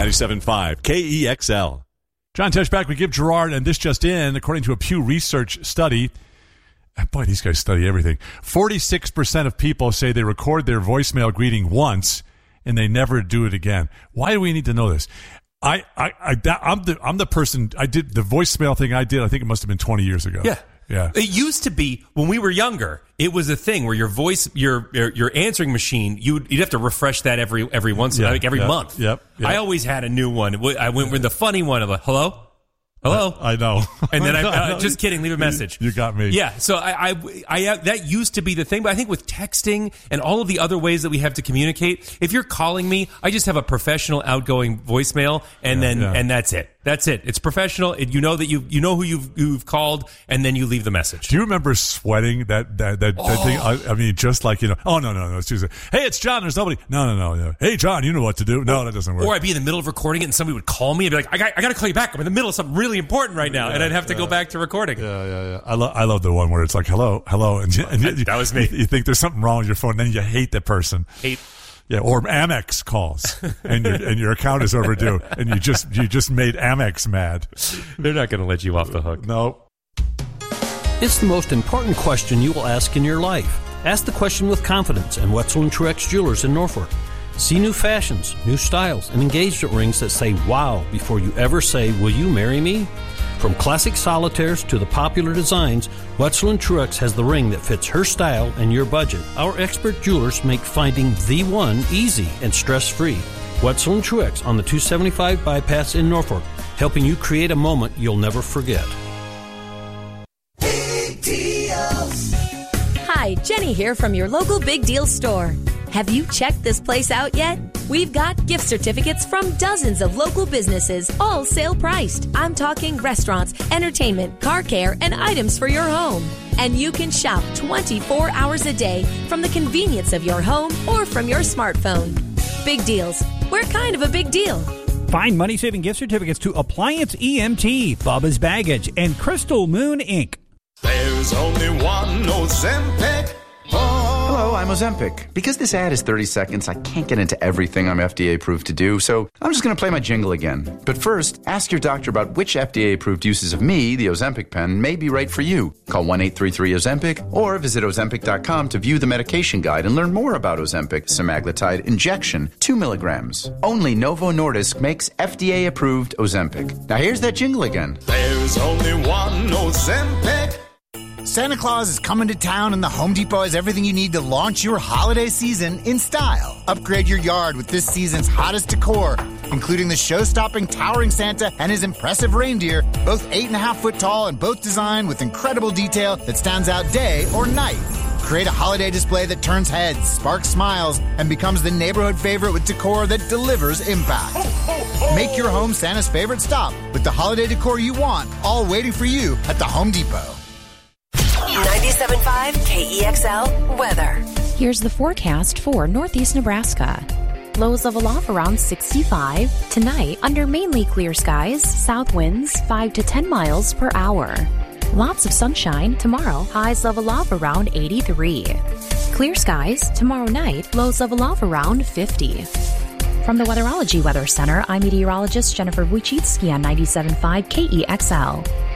97.5 KEXL. John Tesh back. We give Gerard, and this just in, according to a Pew Research study, boy, these guys study everything. 46% of people say they record their voicemail greeting once and they never do it again. Why do we need to know this? I'm the person. I did the voicemail thing. I think it must have been 20 years ago. Yeah. It used to be when we were younger. It was a thing where your voice, your answering machine, you'd have to refresh that every once, like every month. Yep. I always had a new one. I went with the funny one of like, hello. I know. And then I just kidding, leave a message. You got me. Yeah. So I that used to be the thing, but I think with texting and all of the other ways that we have to communicate, if you're calling me, I just have a professional outgoing voicemail and and that's it. That's it. It's professional. You know that you know who you've called, and then you leave the message. Do you remember sweating that thing? I mean, just like, oh, no. It's Tuesday. Hey, it's John. There's nobody. No. Hey, John, you know what to do. No, that doesn't work. Or I'd be in the middle of recording it, and somebody would call me and be like, I got to call you back. I'm in the middle of something really important right now, and I'd have to go back to recording. Yeah. I love the one where it's like, hello. And that was me. You think there's something wrong with your phone, and then you hate the person. Yeah, or Amex calls, and your account is overdue, and you just made Amex mad. They're not going to let you off the hook. No. It's the most important question you will ask in your life. Ask the question with confidence at Wetzel & Truex Jewelers in Norfolk. See new fashions, new styles, and engagement rings that say wow before you ever say, will you marry me? From classic solitaires to the popular designs, Wetzel & Truex has the ring that fits her style and your budget. Our expert jewelers make finding the one easy and stress-free. Wetzel & Truex on the 275 bypass in Norfolk, helping you create a moment you'll never forget. Big deals. Hi, Jenny here from your local Big Deal store. Have you checked this place out yet? We've got gift certificates from dozens of local businesses, all sale priced. I'm talking restaurants, entertainment, car care, and items for your home. And you can shop 24 hours a day from the convenience of your home or from your smartphone. Big Deals. We're kind of a big deal. Find money-saving gift certificates to Appliance EMT, Bubba's Baggage, and Crystal Moon Inc. There's only one Ozempic. Hello, I'm Ozempic. Because this ad is 30 seconds, I can't get into everything I'm FDA approved to do, so I'm just going to play my jingle again. But first, ask your doctor about which FDA approved uses of me, the Ozempic pen, may be right for you. Call 1-833-OZEMPIC or visit Ozempic.com to view the medication guide and learn more about Ozempic semaglutide injection, 2 milligrams. Only Novo Nordisk makes FDA approved Ozempic. Now here's that jingle again. There's only one Ozempic. Santa Claus is coming to town, and the Home Depot has everything you need to launch your holiday season in style. Upgrade your yard with this season's hottest decor, including the show-stopping towering Santa and his impressive reindeer, both 8.5-foot tall and both designed with incredible detail that stands out day or night. Create a holiday display that turns heads, sparks smiles, and becomes the neighborhood favorite with decor that delivers impact. Make your home Santa's favorite stop with the holiday decor you want, all waiting for you at the Home Depot. 97.5 KEXL weather. Here's the forecast for Northeast Nebraska. Lows level off around 65. Tonight, under mainly clear skies, south winds 5 to 10 miles per hour. Lots of sunshine tomorrow. Highs level off around 83. Clear skies tomorrow night. Lows level off around 50. From the Weatherology Weather Center, I'm meteorologist Jennifer Wojcicki on 97.5 KEXL.